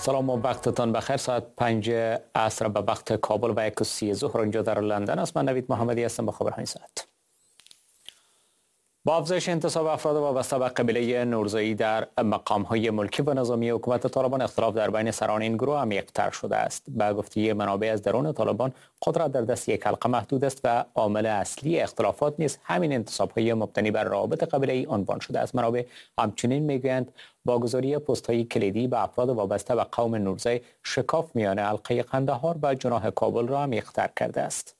سلام و وقتتان بخیر. ساعت 5 عصر به وقت کابل و 1:30 ظهر اینجا در لندن است. من نوید محمدی هستم با خبرهای ساعت. با افزایش انتصاب افراد وابسته به قبیله نورزایی در مقام‌های ملکی و نظامی حکومت طالبان، اختلاف در بین سران این گروه عمیق‌تر شده است. به گفته منابع از درون طالبان، قدرت در دست یک حلقه محدود است و عامل اصلی اختلافات نیز همین انتصاب‌های مبتنی بر روابط قبیله‌ای عنوان شده است. منابع همچنین میگویند با گذاری پست‌های کلیدی به افراد وابسته به قوم نورزای، شکاف میان حلقه قندهار و جناح کابل را عمیق‌تر کرده است.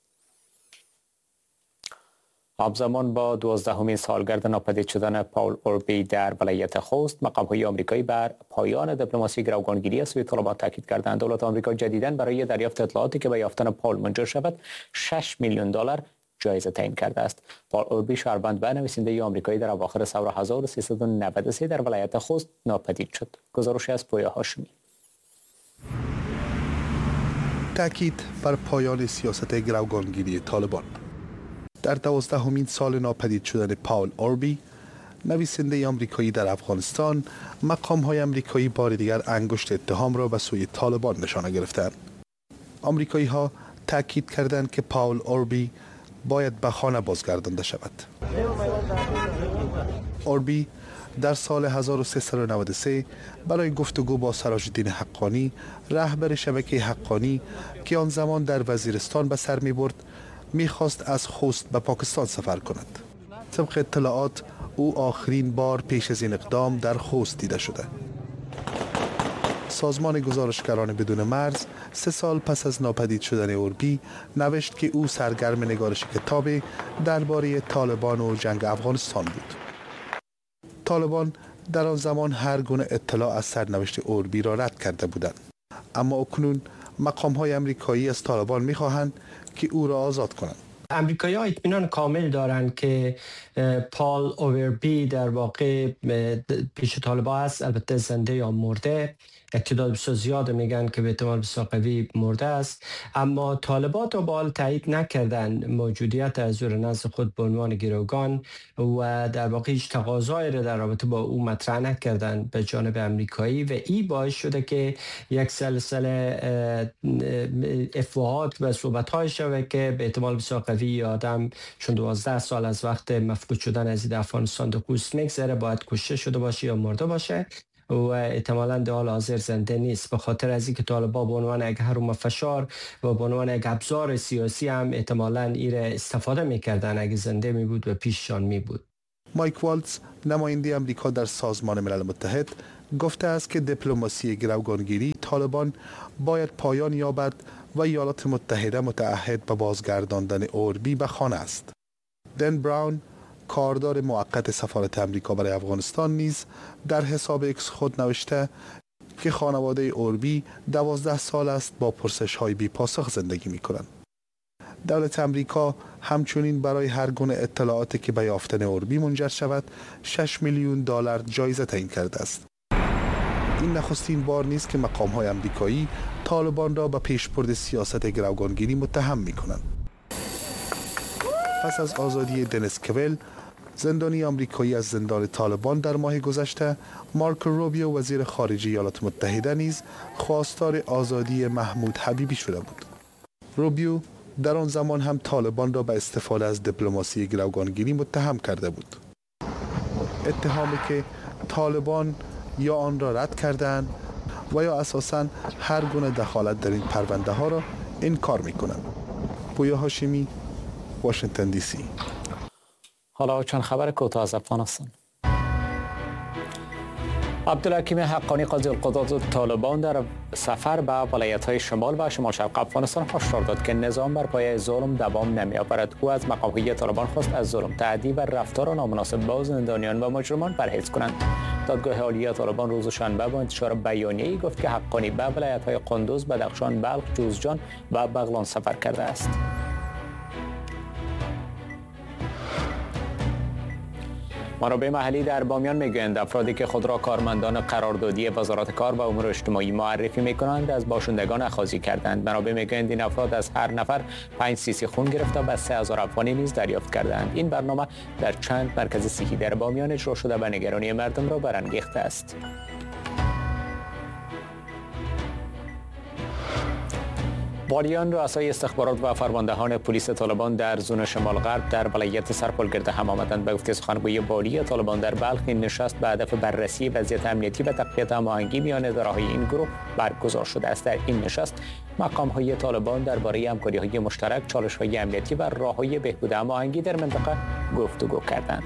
همزمان با 12مین سالگرد ناپدید شدن پاول اوربی در ولایت خوست، مقام‌های آمریکایی بر پایان دیپلماسی گروگانگیری از سوی طالبان تاکید کردند. دولت آمریکا جدیداً برای دریافت اطلاعاتی که به یافتن پاول منجر شود 6 میلیون دلار جایزه تعیین کرده است. پاول اوربی شهروند و نویسنده آمریکایی در اواخر سال 1393 در ولایت خوست ناپدید شد. گزارشی از پویا هاشمی. تاکید بر پایان سیاست گروگانگیری طالبان. در 12مین سال ناپدید شدن پاول اوربی، نویسنده آمریکایی در افغانستان، مقام‌های آمریکایی بار دیگر انگشت اتهام را به سوی طالبان نشانه گرفتند. آمریکایی‌ها تاکید کردند که پاول اوربی باید به خانه بازگردانده شود. اوربی در سال 1393 برای گفتگو با سراج الدین حقانی، رهبر شبکه حقانی که آن زمان در وزیرستان به سر می‌برد، می‌خواست از خوست به پاکستان سفر کند. طبق اطلاعات او آخرین بار پیش از این اقدام در خوست دیده شده. سازمان گزارشگران بدون مرز 3 سال پس از ناپدید شدن اوربی نوشت که او سرگرم نگارش کتابی درباره طالبان و جنگ افغانستان بود. طالبان در آن زمان هر گونه اطلاع از سرنوشت اوربی را رد کرده بودند، اما اکنون مقام‌های آمریکایی از طالبان می‌خواهند که او را آزاد کنند. امریکایی‌ها اطمینان کامل دارند که پاول اوربی در واقع پیش طالبان است، البته زنده یا مرده. تعداد بسیار زیاد میگن که به احتمال بسیار قوی مرده است، اما طالبان تا به حال تایید نکردند موجودیت از او نزد خود به عنوان گروگان و در واقع هیچ تقاضایی را در رابطه با او مطرح نکردند به جانب امریکایی و این باعث شده که یک سلسله افواهات و صحبت‌های شود که به احتمال بسیار قوی آدم چون 12 سال از وقت مفقود شدن از افغانستان در خوست میگذره، باید کشته شده باشه یا مرده باشه و احتمالاً در حال حاضر زنده نیست، به خاطر از اینکه طالبان به عنوان یک هرم فشار و به عنوان یک ابزار سیاسی هم احتمالاً ایره استفاده میکردن. اگه زنده می بود و پیششان می بود. مایک والتز، نماینده آمریکا در سازمان ملل متحد، گفته است که دیپلماسی گروگانگیری طالبان باید پایان یابد و ایالات متحده متعهد به بازگرداندن اوربی به خانه است. دن براون، کاردار موقت سفارت آمریکا برای افغانستان، نیز در حساب اکس خود نوشته که خانواده اوربی 12 سال است با پرسش‌های بی پاسخ زندگی می‌کنند. دولت آمریکا همچنین برای هر گونه اطلاعاتی که به یافتن اوربی منجر شود 6 میلیون دلار جایزه تعیین کرده است. این نخستین بار نیست که مقام‌های آمریکایی طالبان را به پیشبرد سیاست گروگانگیری متهم می‌کنند. پس از آزادی دنیس کویل، زندانی آمریکایی از زندان طالبان در ماه گذشته، مارکو روبیو وزیر خارجه ایالات متحده نیز خواستار آزادی محمود حبیبی شده بود. روبیو در آن زمان هم طالبان را به استفاده از دیپلماسی گروگانگیری متهم کرده بود. اتهامی که طالبان یا آن را رد کردند و یا اساساً هر گونه دخالت در این پرونده ها را انکار می‌کنند. پویا هاشمی، واشنگتن دی سی. حالا چند خبر کوتاه از افغانستان. عبدالحکیم حقانی، قاضی القضات طالبان، در سفر به ولایت‌های شمال و شمال شرق افغانستان هشدار داد که نظام بر پایه ظلم دوام نمی‌آورد. او از مقام‌های طالبان خواست از ظلم، تعدی و رفتار نامناسب با زندانیان و مجرمان پرهیز کنند. دادگاه عالی طالبان روز شنبه با انتشار بیانیه‌ای گفت که حقانی به ولایت‌های قندوز، بدخشان، بلخ، جوزجان و بغلان سفر کرده است. منابع محلی در بامیان میگویند افرادی که خود را کارمندان قراردادی وزارت کار و امور اجتماعی معرفی میکنند از باشندگان اخاذی کردند. منابع میگویند این افراد از هر نفر 5 سیسی خون گرفته و 3000 افغانی نیز دریافت کردند. این برنامه در چند مرکز صحی در بامیان اجرا شده و نگرانی مردم را برانگیخته است. والیان رؤسای استخبارات و فرماندهان پلیس طالبان در زون شمال غرب در ولایت سرپل گرد هم آمدند. به گفته سخنگوی والی طالبان در بلخ، این نشست به هدف بررسی وضعیت امنیتی و تقویت هماهنگی میان اداره‌های این گروه برگزار شده است. در این نشست مقام‌های طالبان درباره همکاری‌های مشترک، چالش‌های امنیتی و راه‌های بهبود هماهنگی در منطقه گفتگو کردند.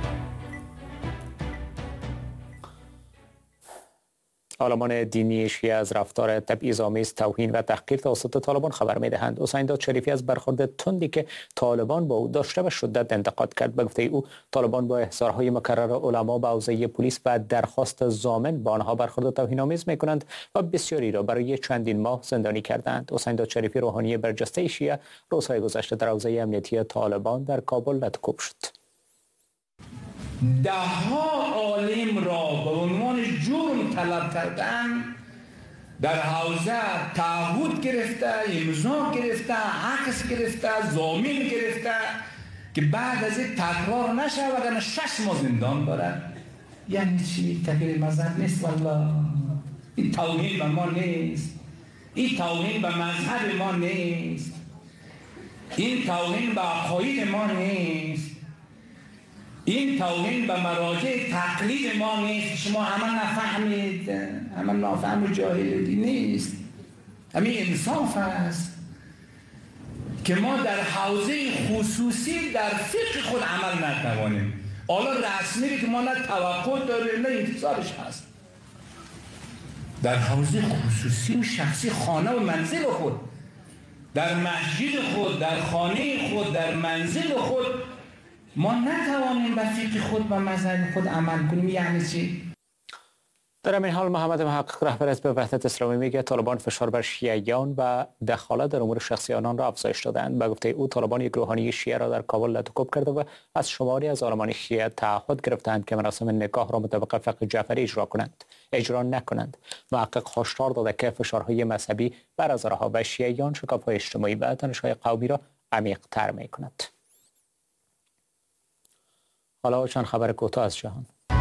عالمان دینی شیعه از رفتار تبعیض‌آمیز، توهین و تحقیر توسط طالبان خبر می‌دهند. حسین داد شریفی از برخورد تندی که طالبان با او داشته به شدت انتقاد کرد. به گفته او طالبان با احضارهای مکرر علما به حوزه پلیس و درخواست ضامن با آنها برخورد توهین‌آمیز می‌کنند و بسیاری را برای چندین ماه زندانی کردند. حسین داد شریفی روحانی برجسته شیعه روزهای گذشته در حوزه امنیتی طالبان در کابل لطکوب شد. ده‌ها عالم را به عنوان جرم طلب کردن، در حوزه تعهد گرفته، امضا گرفته، عکس گرفته، ضامن گرفته که بعد از این تکرار نشه وگرنه 6 ماه زندان دارد. یعنی چی؟ تغییر مذهب نیست والله. این توهین به ما نیست، این توهین به مذهب ما نیست، این توهین به عقاید ما نیست، این توهین به مراجع تقلید ما نیست. شما همه نفهمید، همه نافهم و جاهلی نیست. همین انصاف است که ما در حوزه خصوصی در فقه خود عمل نتوانیم. حالا رسمی که ما نه توقع داریم نه انتظارش هست. در حوزه خصوصی و شخصی، خانه و منزل خود، در مسجد خود، در خانه خود، در منزل خود ما نتوانیم به فقه خود و مذهب خود عمل کنیم. یعنی چی؟ در این حال محمد محقق، رهبر حزب وحدت اسلامی، میگه طالبان فشار بر شیعیان و دخالت در امور شخصی آنان را افزایش دادند. به گفته او طالبان یک روحانی شیعه را در کابل لطکوب کرده و از شماری از عالمان شیعه تعهد گرفتند که مراسم نکاح را مطابق فقه جعفری اجرا نکنند. محقق هشدار داده که فشارهای مذهبی بر هزارها و شیعیان شکاف‌های اجتماعی و تنش‌های قومی را عمیق‌تر می‌کند. حالا چند خبر کوتاه از جهان.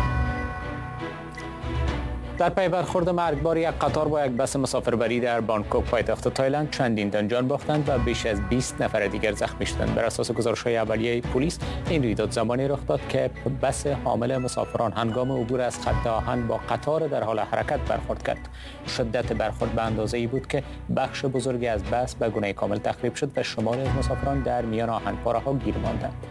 در پی برخورد مرگبار یک قطار با یک بس مسافربری در بانکوک پایتخت تایلند چندین تن جان باختند و بیش از 20 نفر دیگر زخمی شدند. بر اساس گزارش‌های اولیه پلیس این رویداد زمانی رخ داد که بس حامل مسافران هنگام عبور از خط آهن با قطار در حال حرکت برخورد کرد. شدت برخورد به اندازه‌ای بود که بخش بزرگی از بس به گونه کامل تخریب شد و شماری از مسافران در میان آهن‌پاره‌ها گیر ماندند.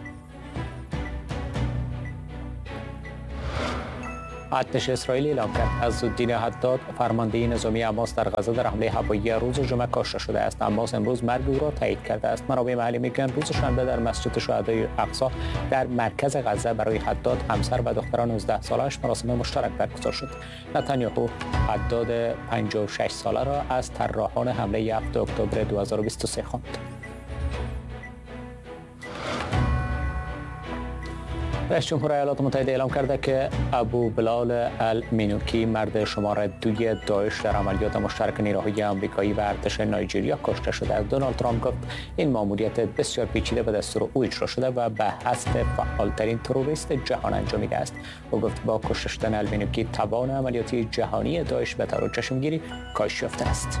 ارتش اسرائیل اعلام کرد عزالدین حداد، فرمانده نظامی حماس در غزه، در حمله هوایی روز جمعه کشته شده است. حماس امروز مرگ او را تایید کرده است. منابع محلی میگویند روز شنبه در مسجد شهدای اقصی در مرکز غزه برای حداد، همسر و دختر 19 سالش مراسم مشترک برگزار شد. نتانیاهو حداد 56 ساله را از طراحان حمله 7 اکتبر 2023 خواند. رئیس جمهور ایالات متحده اعلام کرده که ابو بلال المینوکی، مرد شماره 2 داعش، در عملیات مشترک نیروهای آمریکایی و ارتش نایجریا کشته شده است. دونالد ترامپ گفت این ماموریت بسیار پیچیده به دستور او اجرا شده و به حسب فعالترین تروریست جهان انجامیده است. او گفت با کشته شدن المینوکی توان عملیاتی جهانی داعش به طور چشمگیری کاهش یافته است.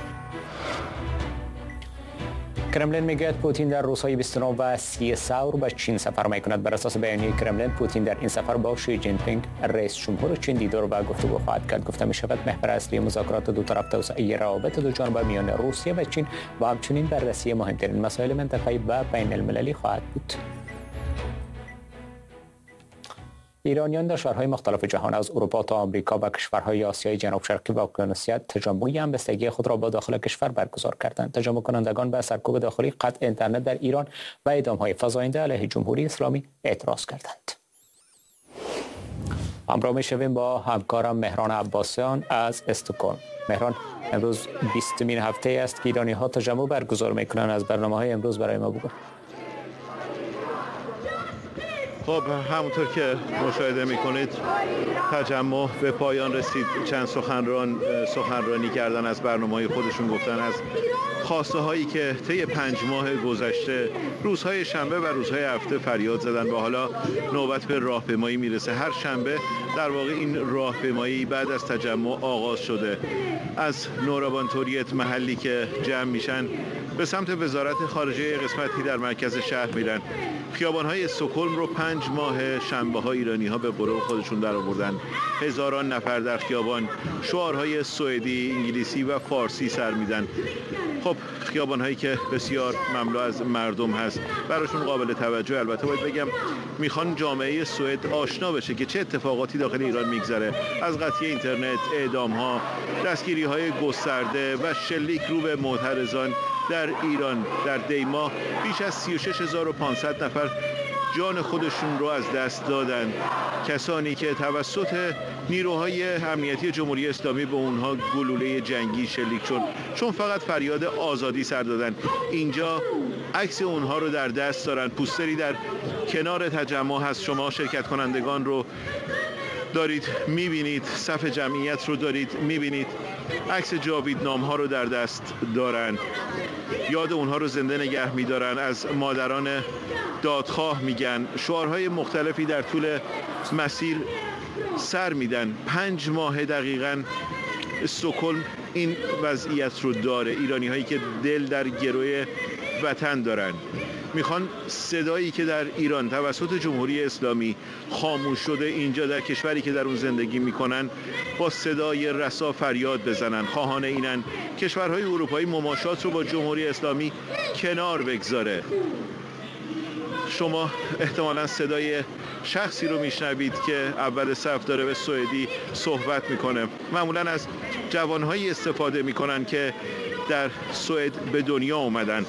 کرملین میگوید پوتین در روزهای 29 و 30 ثور به چین سفر میکند. بر اساس بیانیه کرملین، پوتین در این سفر با شی جین پینگ، رئیس جمهور چین، دیدار و گفتگو خواهد کرد. گفته می شود محور اصلی مذاکرات دو طرف توسعه روابط دو جانبه میان روسیه و چین و همچنین بررسی مهمترین مسائل منطقه‌ای و بین المللی خواهد بود. ایرانیان در شهرهای مختلف جهان از اروپا تا آمریکا و کشورهای آسیای جنوب شرقی و اقیانوسیه تجمع همبستگی خود را با داخل کشور برگزار کردند. تجمع کنندگان به سرکوب داخلی، قطع اینترنت در ایران و اعدام‌های فزاینده علیه جمهوری اسلامی اعتراض کردند. همراه می‌شویم با همکارم مهران عباسیان از استکهلم. مهران، امروز 20مین هفته است که ایرانی‌ها تجمع برگزار می‌کنند. از برنامه‌های امروز برای ما بگو. خب همونطور که مشاهده میکنید تجمع به پایان رسید. چند سخنرانی کردن، از برنامه‌های خودشون گفتن، از خواسته هایی که طی 5 ماه گذشته روزهای شنبه و روزهای هفته فریاد زدن و حالا نوبت به راهپیمایی میرسه. هر شنبه در واقع این راهپیمایی بعد از تجمع آغاز شده. از نورابانتوریت محلی که جمع میشن به سمت وزارت خارجه قسمتی در مرکز شهر میرن. خیابان‌های استکهلم رو 5 ماه شنبه‌ها ایرانی‌ها به قرعه خودشون در آوردن. هزاران نفر در خیابان شعارهای سوئدی، انگلیسی و فارسی سر میدن. خب خیابان‌هایی که بسیار مملو از مردم هست، براشون قابل توجه. البته باید بگم میخوان جامعه سوئد آشنا بشه که چه اتفاقاتی داخل ایران میگذره، از قطعی اینترنت، اعدام‌ها، دستگیری‌های گسترده و شلیک رو به معترضان در ایران. در دیما بیش از 36500 نفر جان خودشون رو از دست دادن، کسانی که توسط نیروهای امنیتی جمهوری اسلامی به اونها گلوله جنگی شلیک شد چون فقط فریاد آزادی سر دادن. اینجا عکس اونها رو در دست دارن، پوستری در کنار تجمع هست، شما شرکت کنندگان رو دارید میبینید، صف جمعیت رو دارید میبینید، عکس جاویدنام ها رو در دست دارن، یاد اونها رو زنده نگه میدارن، از مادران دادخواه میگن، شعارهای مختلفی در طول مسیر سر میدن. 5 ماه دقیقاً استکهلم این وضعیت رو داره. ایرانی هایی که دل در گروه وطن دارن میخوان صدایی که در ایران توسط جمهوری اسلامی خاموش شده اینجا در کشوری که در اون زندگی میکنن با صدای رسا فریاد بزنن. خواهان اینن کشورهای اروپایی مماشات رو با جمهوری اسلامی کنار بگذاره. شما احتمالاً صدای شخصی رو میشنوید که اول صف داره به سوئدی صحبت میکنه. معمولاً از جوانهایی استفاده میکنن که در سوئد به دنیا اومدن.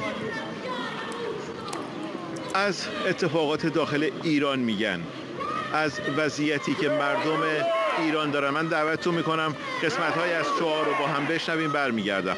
از اتفاقات داخل ایران میگن، از وضعیتی که مردم ایران دارن. من دعوتتون میکنم قسمت‌های از شعار رو با هم بشنویم، برمیگردم.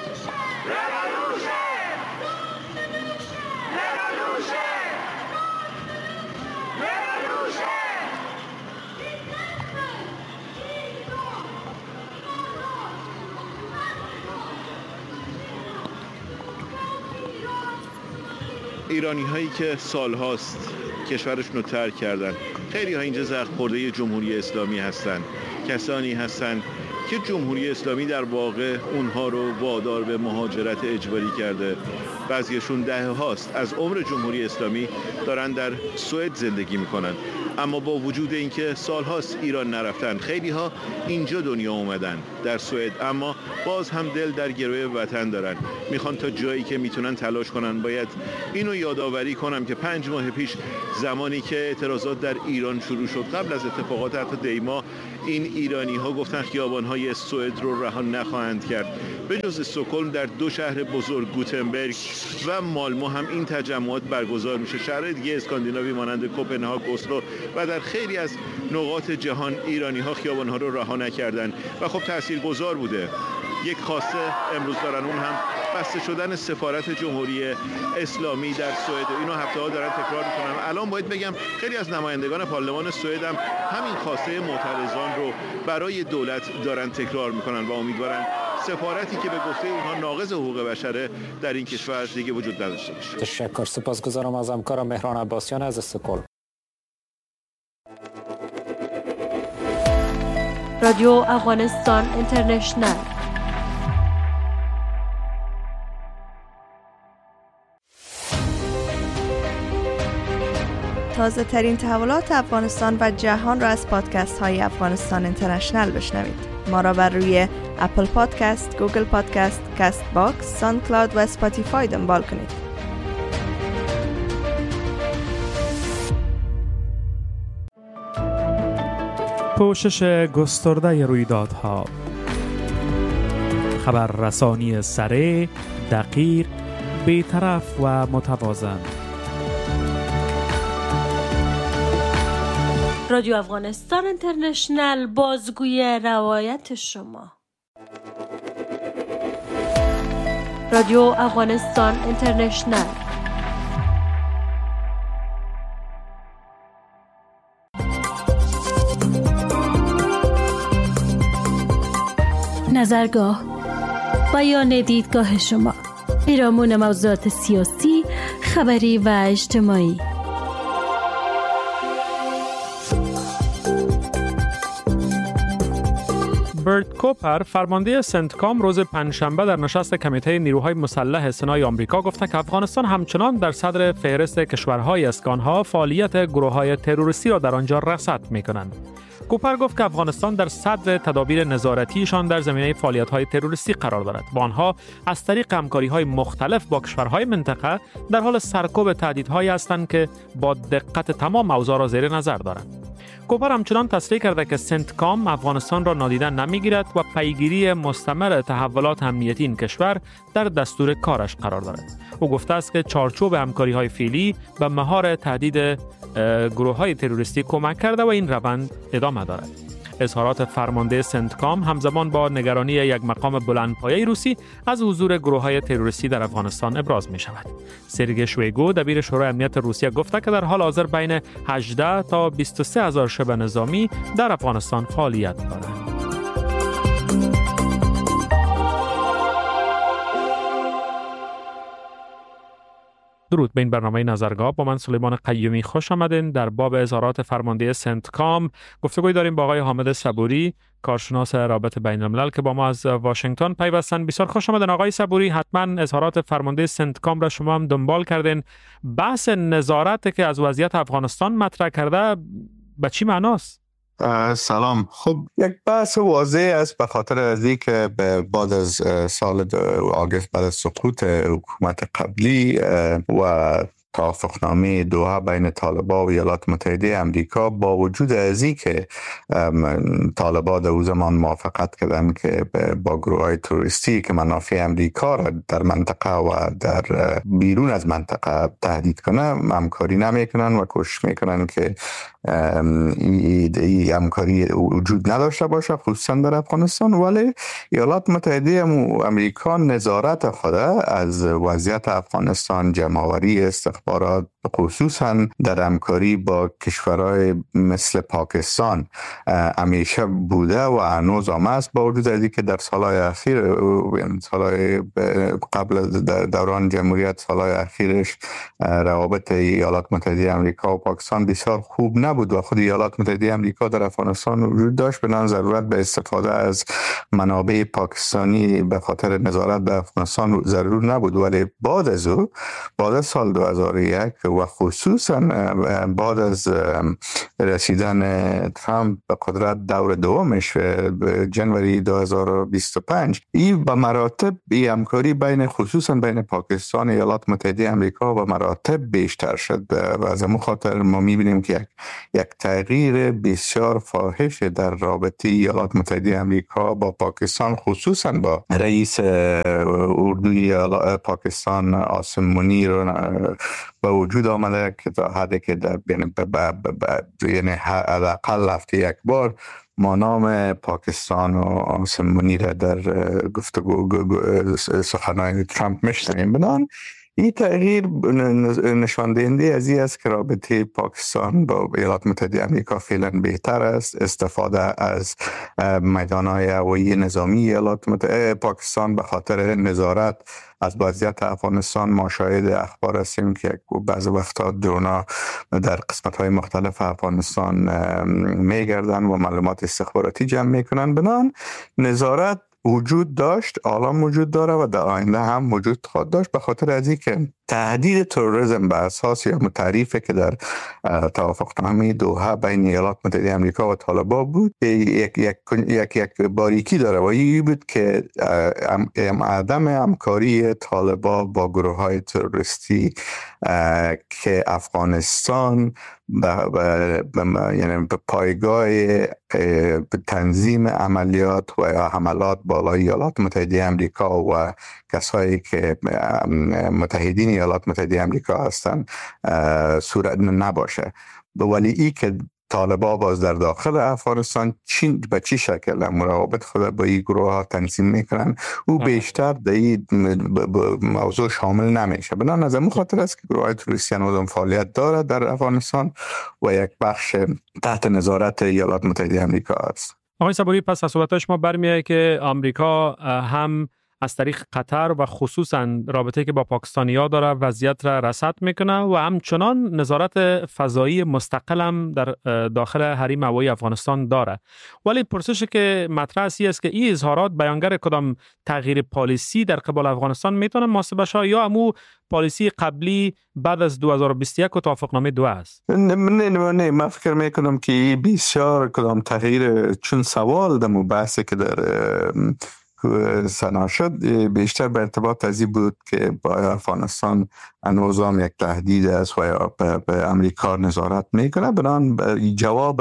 ایرانی هایی که سالهاست کشورشون رو ترک کردن، خیلی ها اینجا زخم خورده جمهوری اسلامی هستن، کسانی هستن که جمهوری اسلامی در واقع اونها رو وادار به مهاجرت اجباری کرده. بعضیشون دهه هاست از عمر جمهوری اسلامی دارن در سوئد زندگی میکنن، اما با وجود اینکه سالهاست ایران نرفتن، خیلی ها اینجا دنیا اومدن در سوئد، اما باز هم دل در گروه وطن دارن. میخوان تا جایی که میتونن تلاش کنن. باید اینو یادآوری کنم که 5 ماه پیش زمانی که اعتراضات در ایران شروع شد، قبل از اتفاقات حتی دیما، این ایرانی ها گفتن خیابان های سوئد رو رها نخواهند کرد. به جز استکهلم در 2 شهر بزرگ گوتنبرگ و مالمو هم این تجمعات برگزار میشه. شهر دیگه اسکاندیناوی مانند کوپنهاگ، اسلو و در خیلی از نقاط جهان ایرانی ها خیابان ها رو رها نکردن و خب تاثیرگذار بوده. یک خواسته امروز دارن، اون هم بسته شدن سفارت جمهوری اسلامی در سوئد. اینو هفته‌ها دارن تکرار میکنن. الان باید بگم خیلی از نمایندگان پارلمان سوئد هم همین خواسته معترضان رو برای دولت دارن تکرار میکنن و امیدوارن سفارتی که به گفته اونها ناقض حقوق بشره در این کشور دیگه وجود نداشته باشه. تشکر، سپاسگزارم از همکارم مهران عباسیان از استکهلم. رادیو افغانستان اینترنشنل. تازه ترین تحولات افغانستان و جهان را از پادکست های افغانستان اینترنشنل بشنوید. ما را بر روی اپل پادکست، گوگل پادکست، کست باکس، ساوند کلاود و اسپاتیفای دنبال کنید. پوشش گسترده رویدادها، خبررسانی سریع، دقیق، بی‌طرف و متوازن. رادیو افغانستان اینترنشنل، بازگوی روایت شما. رادیو افغانستان اینترنشنل. نظرگاه، بیان دیدگاه شما، پیرامون موضوعات سیاسی، خبری و اجتماعی. رابرت کوپر فرمانده سنتکام روز پنجشنبه در نشست کمیته نیروهای مسلح سنای آمریکا گفته که افغانستان همچنان در صدر فهرست کشورهای است که آنها فعالیت گروه‌های تروریستی را در آنجا رصد می‌کنند. کوپر گفت که افغانستان در صدر تدابیر نظارتیشان در زمینه فعالیت‌های تروریستی قرار دارد و آنها از طریق همکاری‌های مختلف با کشورهای منطقه در حال سرکوب تهدیدهایی هستند که با دقت تمام اوضاع را زیر نظر دارند. کوپر همچنان تصریح کرده که سنتکام افغانستان را نادیده نمیگیرد و پیگیری مستمر تحولات امنیتی این کشور در دستور کارش قرار دارد. او گفته است که چارچوب همکاری‌های فعلی به مهار تهدید گروه‌های تروریستی کمک کرده و این روند ادامه دارد. اظهارات فرمانده سنتکام همزمان با نگرانی یک مقام بلندپایه روسی از حضور گروه‌های تروریستی در افغانستان ابراز می‌شود. سرگئی شویگو دبیر شورای امنیت روسیه گفته که در حال حاضر بین 18 تا 23 هزار شبه نظامی در افغانستان فعالیت دارند. درود به این برنامه نظرگاه. با من سلیمان قیومی خوش آمدین. در باب اظهارات فرمانده سنتکام گفتگوی داریم با آقای حامد صبوری، کارشناس رابطه بین الملل که با ما از واشنگتن پیوستن. بسیار خوش آمدین آقای صبوری. حتما اظهارات فرمانده سنتکام را شما هم دنبال کردین. بحث نظارت که از وضعیت افغانستان مطرح کرده به چی معناست؟ سلام. خب یک بحث واضح است به خاطر از اینکه بعد از سال آگست، بعد از سقوط حکومت قبلی و توافقنامه دوحه بین طالبان و ایالات متحده امریکا، با وجود از اینکه طالبان در اون زمان موافقت کردند که با گروه‌های تروریستی که منافع امریکا را در منطقه و در بیرون از منطقه تهدید کنه همکاری نمیکنن و کوشش میکنن که این همکاری وجود نداشته باشه، خصوصا در افغانستان. ولی ایالات متحده امریکا نظارت خود از وضعیت افغانستان، جمع‌آوری استخبارات، خصوصا در همکاری با کشورهای مثل پاکستان همیشه بوده و هنوز هم است، با وجود از اینکه در سالهای اخیر، سالهای قبل دوران جمهوریت، سالهای اخیرش روابط ایالات متحده امریکا و پاکستان بسیار خوب نبود و خود ایالات متحده امریکا در افغانستان وجود داشت، بنابراین ضرورت به استفاده از منابع پاکستانی به خاطر نظارت به افغانستان ضرور نبود. ولی بعد از سال 2001 و خصوصا بعد از رسیدن ترامپ به قدرت دور دومش جنوری 2025، این به مراتب این همکاری خصوصا بین پاکستان و ایالات متحده امریکا به مراتب بیشتر شد و از همون خاطر ما میبینیم که یک تغییر بسیار فاحش در رابطه ایالات متحده امریکا با پاکستان، خصوصا با رئیس اردوی پاکستان عاصم منیر به وجود آمده که تا حدی که یعنی حداقل هفته یک بار ما نام پاکستان و عاصم منیر در گفتگو سخنان ترامپ میشنویم. بنابراین این تغییر نشان دهنده از این است که رابطه پاکستان با ایالات متحده آمریکا فعلا بهتر است. استفاده از میدانهای هوایی نظامی ایالات متحده پاکستان به خاطر نظارت از وضعیت افغانستان، ما شاهد اخبار هستیم که بعضی وقتا درونا در قسمت‌های مختلف افغانستان میگردن و معلومات استخباراتی جمع میکنن. بنابراین نظارت وجود داشت، الان وجود داره و در آینده هم وجود خواهد داشت، به خاطر از اینکه تهدید تروریسم به اساس یا تعریفی که در توافقنامه دوحه بین ایالات متحده آمریکا و طالبان بود یک باریکی داره و این بود که عدم همکاری طالبان با گروه‌های تروریستی که افغانستان یعنی به پایگاه تنظیم عملیات و حملات بالای ایالات متحده آمریکا و کسایی که متحدین ایالات متحده آمریکا هستند صورت نباشه. ولی این که طالبان باز در داخل افغانستان به چی شکل مراقبت خود با این گروه ها تنظیم میکنن او بیشتر در این موضوع شامل نمیشه. بنابراین از این خاطر است که گروه های تروریستی هنوز فعالیت دارد در افغانستان و یک بخش تحت نظارت ایالات متحده آمریکا است. آقای صبوری، پس از صحبت‌های شما برمیاد که آمریکا هم از طریق قطر و خصوصا رابطه که با پاکستانی‌ها داره وضعیت را رصد میکنه و همچنان نظارت فضایی مستقل هم در داخل حریم هوایی افغانستان داره. ولی پرسشی که مطرح است که این اظهارات بیانگر کدام تغییر پالیسی در قبال افغانستان میتونه محاسبه شه یا امو پالیسی قبلی بعد از 2021 و توافقنامه 2 است؟ نه من فکر میکنم که بسیار کدام تغییر، چون سوال در بحثی که در سنا شد بیشتر به ارتباط از این بود که با افغانستان انوزام یک تهدید است و یا به امریکا نظارت میکنه. بنان جواب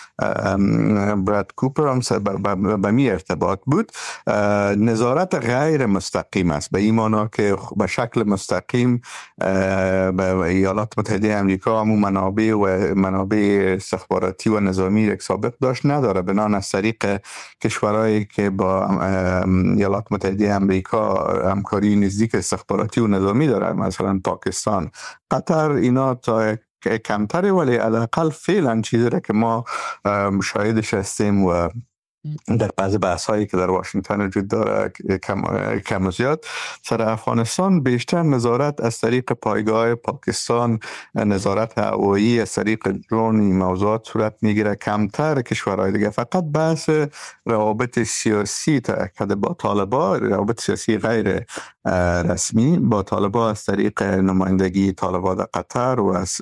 براد کوپر هم به می ارتباط بود. نظارت غیر مستقیم است، به این معنی که به شکل مستقیم به ایالات متحده امریکا همون منابع استخباراتی و نظامی یک سابق داشت نداره. بنان از طریق کشورهایی که با ایالات متحده امریکا همکاری نزدیک استخباراتی و نظامی داره، مثلا پاکستان، قطر، اینا تا کمتره، ولی حداقل فعلا چیزی را که ما شاهدش هستیم و در بعض بحث هایی که در واشنگتن وجود داره کم و زیاد سر افغانستان بیشتر نظارت از طریق پایگاه پاکستان، نظارت هوایی از طریق درون، این موضوعات صورت میگیره. کمتر کشورهای دیگه. فقط بحث روابط سیاسی تأکد با طالبان، روابط سیاسی غیر رسمی با طالبان از طریق نمایندگی طالبان در قطر و از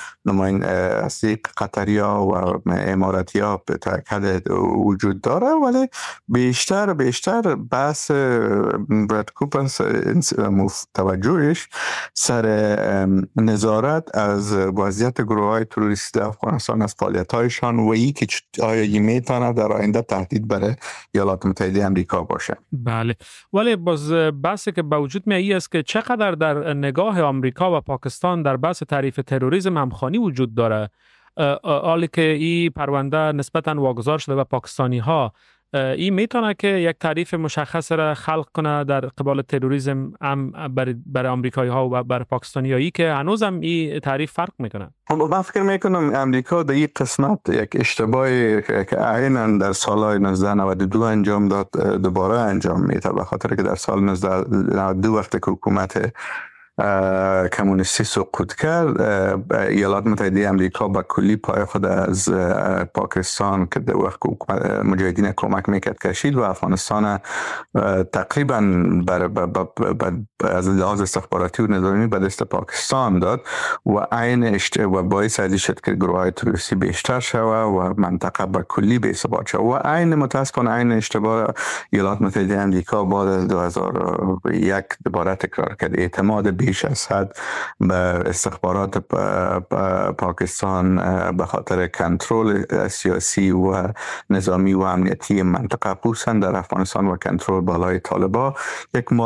طریق قطریا و اماراتیا به تأکد وجود داره. ولی بیشتر بحث براد کوپر توجهش سر نظارت از وضعیت گروه‌های تروریستی افغانستان، از فعالیت‌هایشان و ای که آیا میتونه در آینده تهدید برای ایالات متحده آمریکا باشه. بله، ولی باز بحثی که به وجود میاد است که چقدر در نگاه آمریکا و پاکستان در بحث تعریف تروریسم همخوانی وجود داره. حالی که این پرونده نسبتاً واگذار شده به پاکستانی ها، این میتونه که یک تعریف مشخص را خلق کنه در قبال تروریسم هم برای آمریکایی ها و برای پاکستانی هایی که هنوز هم این تعریف فرق میکنه. من فکر میکنم امریکا در این قسمت یک اشتباهی که عیناً در سال 1992 انجام داد دوباره انجام میده، به خاطر که در سال 1992 وقتی که حکومت کمونیستی سقوط کرد، ایالات متحده آمریکا با کلی پای خود از پاکستان که در وقت مجاهدین کمک میکرد کشید و افغانستان تقریبا از لحاظ استخباراتی و نظامی به دست پاکستان داد و باعث ازی شد که گروه های تروریستی بیشتر شود و منطقه با کلی بی‌ثبات شد. و متاسفانه عین اشتباه ایالات متحده آمریکا بعد از 2001 دوباره تکرار کرد. اعتماد بیش از حد به استخبارات پاکستان به خاطر کنترل سیاسی و نظامی و امنیتی منطقه، خصوصا در افغانستان و کنترل بالای طالبان، یک